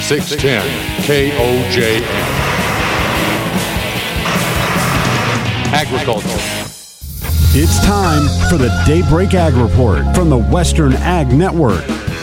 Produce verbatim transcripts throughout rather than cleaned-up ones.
six ten K O J M. Agriculture. It's time for the Daybreak Ag Report from the Western Ag Network.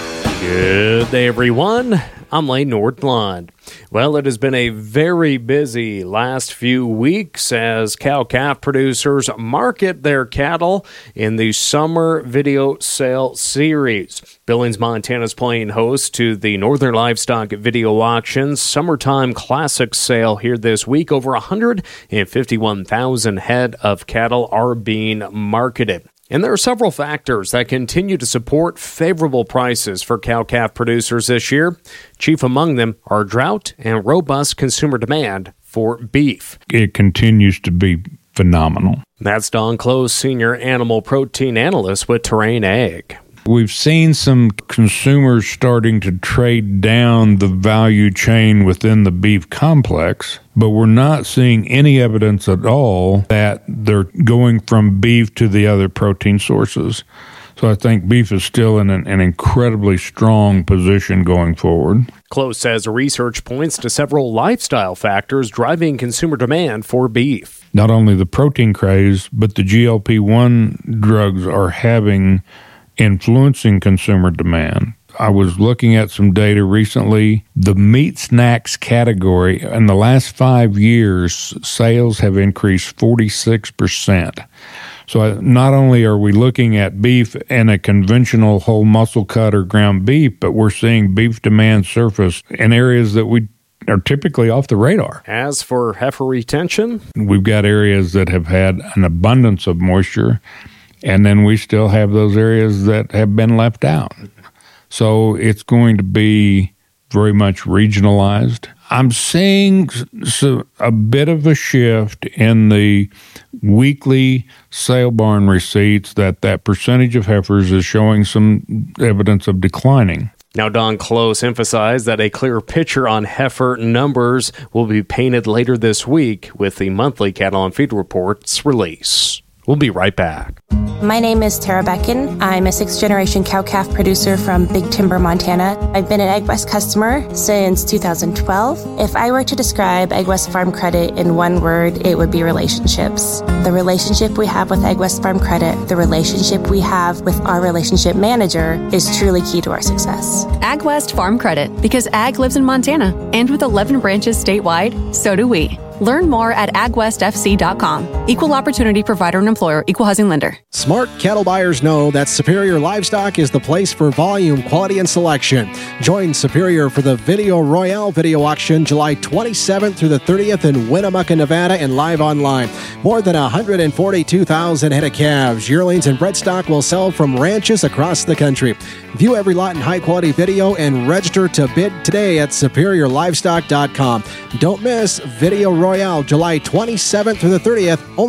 Good day, everyone. I'm Lane Nordlund. Well, it has been a very busy last few weeks as cow-calf producers market their cattle in the Summer Video Sale Series. Billings, Montana is playing host to the Northern Livestock Video Auction's Summertime Classic Sale here this week. Over one hundred fifty-one thousand head of cattle are being marketed. And there are several factors that continue to support favorable prices for cow-calf producers this year. Chief among them are drought and robust consumer demand for beef. It continues to be phenomenal. That's Don Close, Senior Animal Protein Analyst with Terrain Ag. We've seen some consumers starting to trade down the value chain within the beef complex, but we're not seeing any evidence at all that they're going from beef to the other protein sources. So I think beef is still in an, an incredibly strong position going forward. Close says research points to several lifestyle factors driving consumer demand for beef. Not only the protein craze, but the G L P one drugs are having influencing consumer demand. I was looking at some data recently. The meat snacks category, in the last five years, sales have increased forty-six percent. So not only are we looking at beef and a conventional whole muscle cut or ground beef, but we're seeing beef demand surface in areas that we are typically off the radar. As for heifer retention, we've got areas that have had an abundance of moisture, and then we still have those areas that have been left out. So it's going to be very much regionalized. I'm seeing so a bit of a shift in the weekly sale barn receipts that that percentage of heifers is showing some evidence of declining. Now, Don Close emphasized that a clear picture on heifer numbers will be painted later this week with the monthly Cattle on Feed report's release. We'll be right back. My name is Tara Becken. I'm a sixth-generation cow-calf producer from Big Timber, Montana. I've been an AgWest customer since two thousand twelve. If I were to describe AgWest Farm Credit in one word, it would be relationships. The relationship we have with AgWest Farm Credit, the relationship we have with our relationship manager, is truly key to our success. AgWest Farm Credit, because ag lives in Montana, and with eleven branches statewide, so do we. Learn more at ag west f c dot com. Equal opportunity provider and employer, equal housing lender. Smart cattle buyers know that Superior Livestock is the place for volume, quality, and selection. Join Superior for the Video Royale Video Auction July twenty-seventh through the thirtieth in Winnemucca, Nevada, and live online. More than one hundred forty-two thousand head of calves, yearlings, and bred stock will sell from ranches across the country. View every lot in high-quality video and register to bid today at superior livestock dot com. Don't miss Video Royale July twenty-seventh through the thirtieth.